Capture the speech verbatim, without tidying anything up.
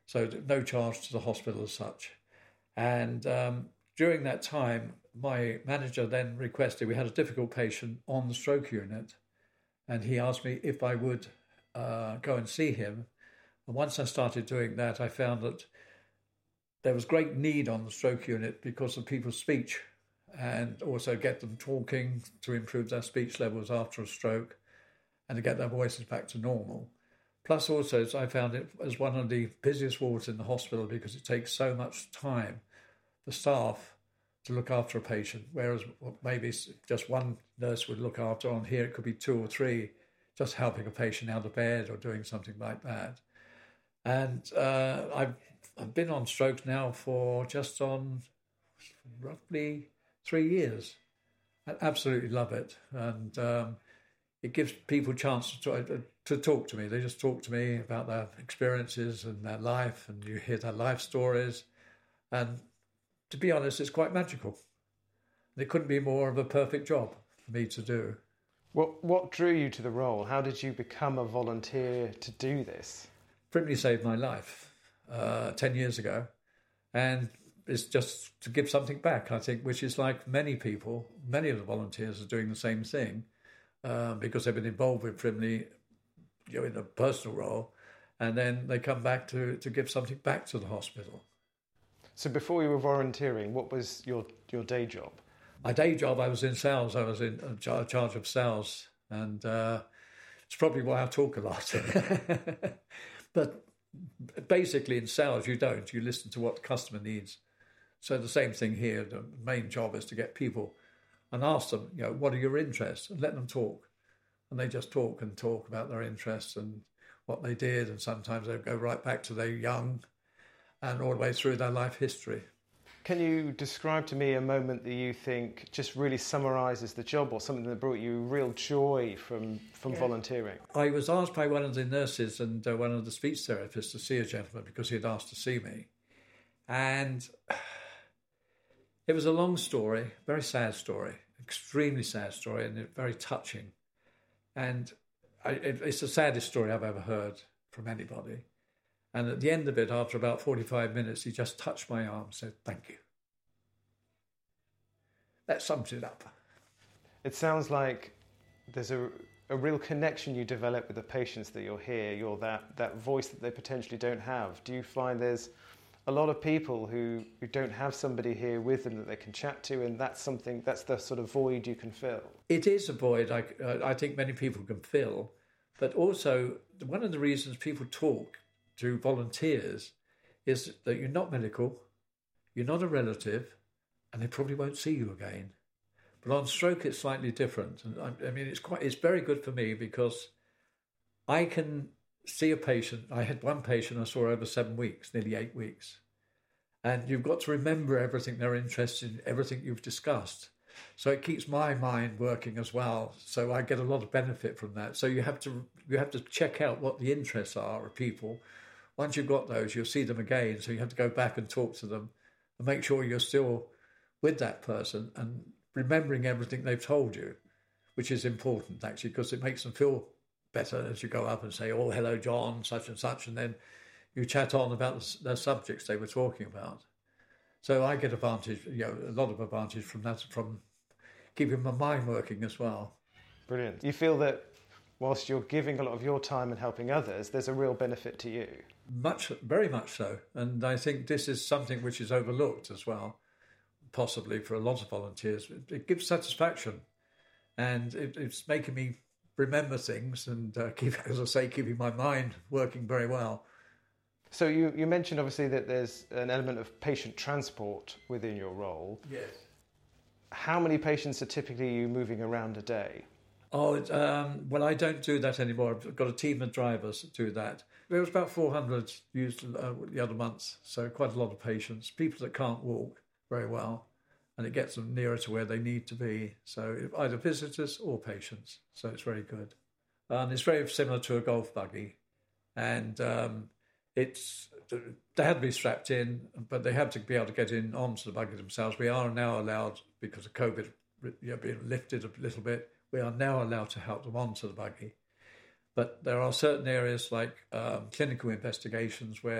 so no charge to the hospital as such. And um, during that time, my manager then requested, we had a difficult patient on the stroke unit, and he asked me if I would uh, go and see him. And once I started doing that, I found that there was great need on the stroke unit because of people's speech, and also get them talking to improve their speech levels after a stroke and to get their voices back to normal. Plus also, I found it as one of the busiest wards in the hospital because it takes so much time for staff to look after a patient, whereas maybe just one nurse would look after. On here it could be two or three just helping a patient out of bed or doing something like that. And uh, I've, I've been on stroke now for just on roughly three years. I absolutely love it. And um, it gives people a chance to, to talk to me. They just talk to me about their experiences and their life, and you hear their life stories. And to be honest, it's quite magical. It couldn't be more of a perfect job for me to do. What, what drew you to the role? How did you become a volunteer to do this? Frimley saved my life uh, ten years ago. And it's just to give something back, I think, which is like many people, many of the volunteers are doing the same thing uh, because they've been involved with Frimley, you know, in a personal role, and then they come back to, to give something back to the hospital. So before you were volunteering, what was your, your day job? My day job, I was in sales. I was in charge of sales, and uh, it's probably why I talk a lot. But basically in sales, you don't. You listen to what the customer needs. So the same thing here. The main job is to get people and ask them, you know, what are your interests? And let them talk. And they just talk and talk about their interests and what they did. And sometimes they go right back to their young and all the way through their life history. Can you describe to me a moment that you think just really summarises the job, or something that brought you real joy from, from yeah. volunteering? I was asked by one of the nurses and uh, one of the speech therapists to see a gentleman because he had asked to see me. And it was a long story, very sad story, extremely sad story, and very touching. And I, it, it's the saddest story I've ever heard from anybody. And at the end of it, after about forty-five minutes, he just touched my arm and said, "Thank you." That sums it up. It sounds like there's a, a real connection you develop with the patients that you're here. You're that, that voice that they potentially don't have. Do you find there's a lot of people who, who don't have somebody here with them that they can chat to, and that's something, that's the sort of void you can fill? It is a void I, I think many people can fill. But also, one of the reasons people talk to volunteers is that you're not medical, you're not a relative, and they probably won't see you again. But on stroke, it's slightly different. And I, I mean, it's quite, it's very good for me because I can see a patient. I had one patient I saw over seven weeks, nearly eight weeks. And you've got to remember everything they're interested in, everything you've discussed. So it keeps my mind working as well. So I get a lot of benefit from that. So you have to you have to check out what the interests are of people. Once you've got those, you'll see them again. So you have to go back and talk to them and make sure you're still with that person and remembering everything they've told you, which is important, actually, because it makes them feel better as you go up and say, "Oh, hello, John, such and such," and then you chat on about the, the subjects they were talking about. So I get advantage, you know, a lot of advantage from that, from keeping my mind working as well. Brilliant. You feel that whilst you're giving a lot of your time and helping others, there's a real benefit to you? Much, very much so. And I think this is something which is overlooked as well, possibly for a lot of volunteers. It gives satisfaction, and it, it's making me remember things and uh, keep, as I say, keeping my mind working very well. So you, you mentioned obviously that there's an element of patient transport within your role. Yes. How many patients are typically you moving around a day? Oh, um, well, I don't do that anymore. I've got a team of drivers that do that. There was about four hundred used uh, the other month, so quite a lot of patients, people that can't walk very well, and it gets them nearer to where they need to be. So either visitors or patients, so it's very good. And it's very similar to a golf buggy, and um, it's they had to be strapped in, but they have to be able to get in onto the buggy themselves. We are now allowed, because of COVID you know, being lifted a little bit, we are now allowed to help them onto the buggy. But there are certain areas like um, clinical investigations where